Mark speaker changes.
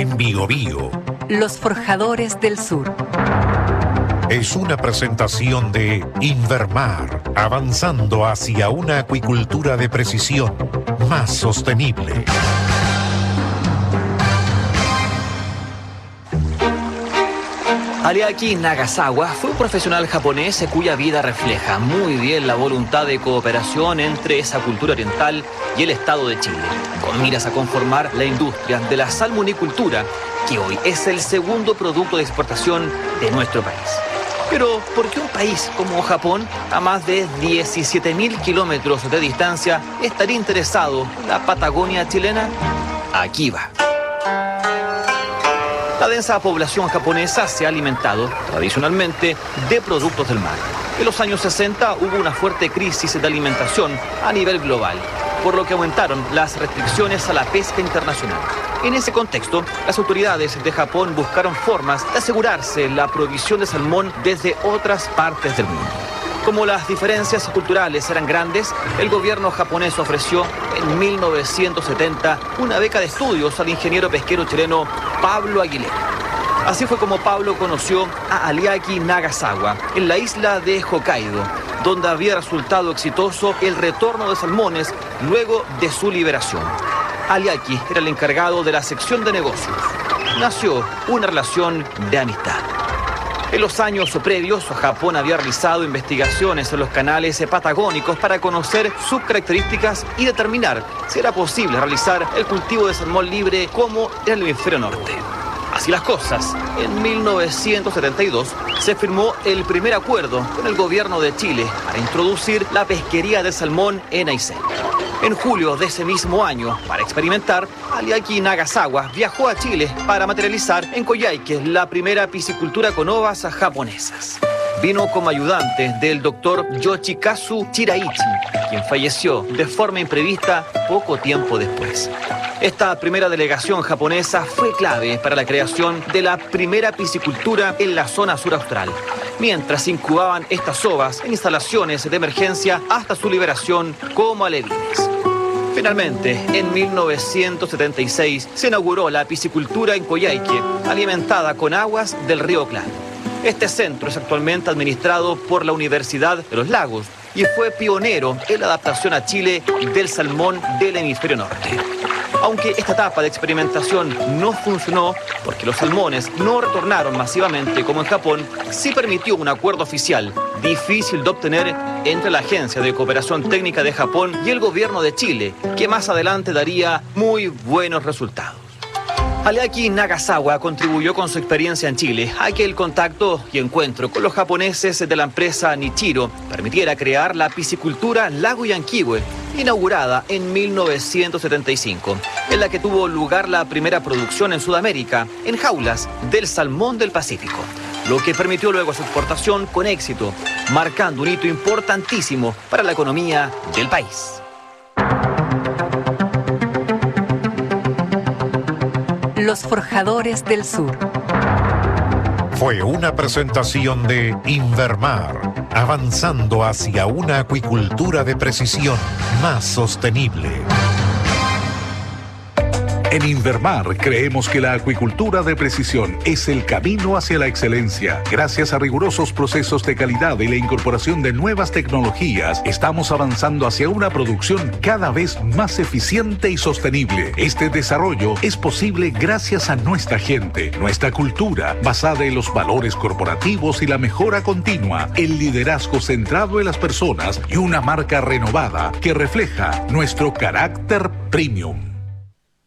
Speaker 1: en Biobío.
Speaker 2: Los Forjadores del Sur.
Speaker 1: Es una presentación de Invermar, avanzando hacia una acuicultura de precisión más sostenible.
Speaker 3: Ariaki Nagasawa fue un profesional japonés cuya vida refleja muy bien la voluntad de cooperación entre esa cultura oriental y el Estado de Chile, con miras a conformar la industria de la salmonicultura, que hoy es el segundo producto de exportación de nuestro país. Pero, ¿por qué un país como Japón, a más de 17.000 kilómetros de distancia, estaría interesado en la Patagonia chilena? Aquí va. La densa población japonesa se ha alimentado tradicionalmente de productos del mar. En los años 60 hubo una fuerte crisis de alimentación a nivel global, por lo que aumentaron las restricciones a la pesca internacional. En ese contexto, las autoridades de Japón buscaron formas de asegurarse la provisión de salmón desde otras partes del mundo. Como las diferencias culturales eran grandes, el gobierno japonés ofreció en 1970 una beca de estudios al ingeniero pesquero chileno Pablo Aguilera. Así fue como Pablo conoció a Ariaki Nagasawa en la isla de Hokkaido, donde había resultado exitoso el retorno de salmones luego de su liberación. Ariaki era el encargado de la sección de negocios. Nació una relación de amistad. En los años previos, Japón había realizado investigaciones en los canales patagónicos para conocer sus características y determinar si era posible realizar el cultivo de salmón libre como en el hemisferio norte. Así las cosas, en 1972 se firmó el primer acuerdo con el gobierno de Chile para introducir la pesquería de salmón en Aysén. En julio de ese mismo año, para experimentar, Ariaki Nagasawa viajó a Chile para materializar en Coyhaique la primera piscicultura con ovas japonesas. Vino como ayudante del doctor Yoshikazu Chiraichi, quien falleció de forma imprevista poco tiempo después. Esta primera delegación japonesa fue clave para la creación de la primera piscicultura en la zona sur austral, mientras incubaban estas ovas en instalaciones de emergencia hasta su liberación como alevines. Finalmente, en 1976 se inauguró la piscicultura en Coyhaique, alimentada con aguas del río Clan. Este centro es actualmente administrado por la Universidad de los Lagos y fue pionero en la adaptación a Chile del salmón del hemisferio norte. Aunque esta etapa de experimentación no funcionó porque los salmones no retornaron masivamente como en Japón, sí permitió un acuerdo oficial, difícil de obtener, entre la Agencia de Cooperación Técnica de Japón y el gobierno de Chile, que más adelante daría muy buenos resultados. Ariaki Nagasawa contribuyó con su experiencia en Chile a que el contacto y encuentro con los japoneses de la empresa Nichiro permitiera crear la piscicultura Lago Yanquihue, inaugurada en 1975, en la que tuvo lugar la primera producción en Sudamérica, en jaulas, del salmón del Pacífico, lo que permitió luego su exportación con éxito, marcando un hito importantísimo para la economía del país.
Speaker 2: Los Forjadores del Sur.
Speaker 1: Fue una presentación de Invermar, avanzando hacia una acuicultura de precisión más sostenible.
Speaker 4: En Invermar creemos que la acuicultura de precisión es el camino hacia la excelencia. Gracias a rigurosos procesos de calidad y la incorporación de nuevas tecnologías, estamos avanzando hacia una producción cada vez más eficiente y sostenible. Este desarrollo es posible gracias a nuestra gente, nuestra cultura, basada en los valores corporativos y la mejora continua, el liderazgo centrado en las personas y una marca renovada que refleja nuestro carácter premium.